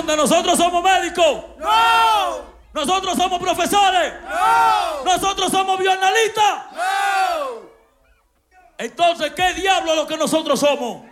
preguntan, ¿nosotros somos médicos? ¡No! ¿Nosotros somos profesores? ¡No! ¿Nosotros somos bioanalistas? ¡No! Entonces, ¿qué diablo es lo que nosotros somos?